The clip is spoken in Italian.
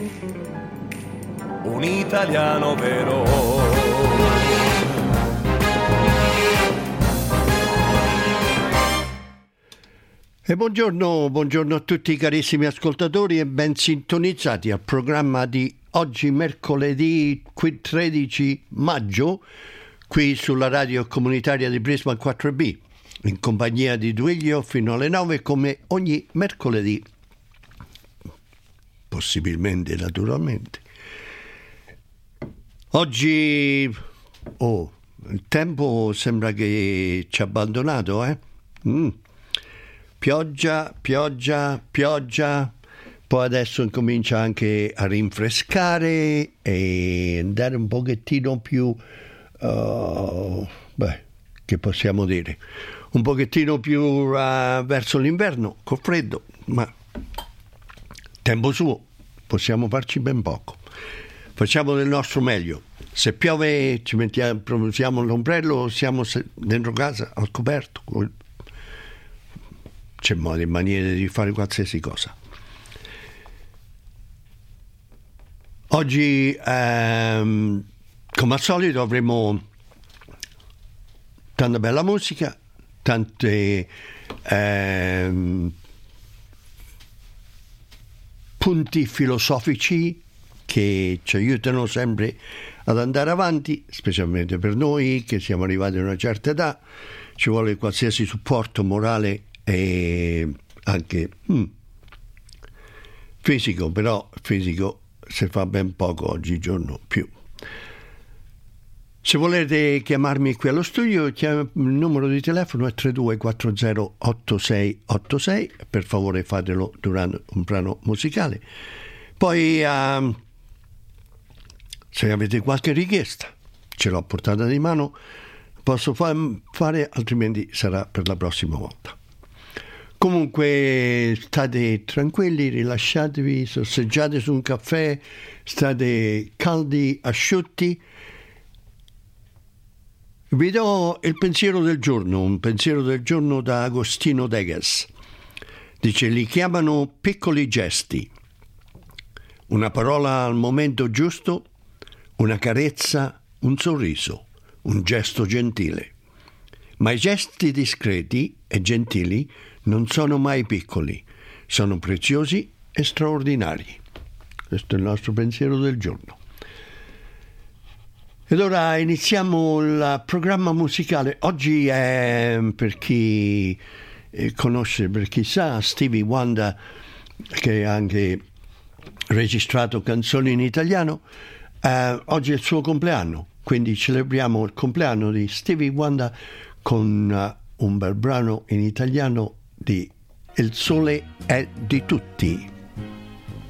un italiano vero. E buongiorno a tutti carissimi ascoltatori e ben sintonizzati al programma di oggi mercoledì 13 maggio qui sulla radio comunitaria di Brisbane 4B in compagnia di Duilio fino alle 9 come ogni mercoledì, possibilmente naturalmente. Oggi il tempo sembra che ci ha abbandonato, Pioggia, poi adesso incomincia anche a rinfrescare e andare un pochettino più, che possiamo dire, un pochettino più verso l'inverno, col freddo, ma tempo suo, possiamo farci ben poco. Facciamo del nostro meglio. Se piove ci usiamo l'ombrello, siamo dentro casa al coperto. C'è modo e maniere di fare qualsiasi cosa. Oggi, come al solito, avremo tanta bella musica, tante punti filosofici che ci aiutano sempre ad andare avanti, specialmente per noi che siamo arrivati a una certa età. Ci vuole qualsiasi supporto morale e anche fisico, però fisico si fa ben poco oggigiorno più. Se volete chiamarmi qui allo studio, il numero di telefono è 32408686, per favore fatelo durante un brano musicale. Poi se avete qualche richiesta ce l'ho a portata di mano, posso fare, altrimenti sarà per la prossima volta. Comunque state tranquilli, rilasciatevi, sorseggiate su un caffè, state caldi, asciutti. Vi do il pensiero del giorno, un pensiero del giorno da Agostino Degas. Dice: li chiamano piccoli gesti, una parola al momento giusto, una carezza, un sorriso, un gesto gentile. Ma i gesti discreti e gentili non sono mai piccoli, sono preziosi e straordinari. Questo è il nostro pensiero del giorno. Ed ora iniziamo il programma musicale. Oggi è, per chi conosce, per chi sa, Stevie Wonder, che ha anche registrato canzoni in italiano, oggi è il suo compleanno, quindi celebriamo il compleanno di Stevie Wonder con un bel brano in italiano di Il sole è di tutti.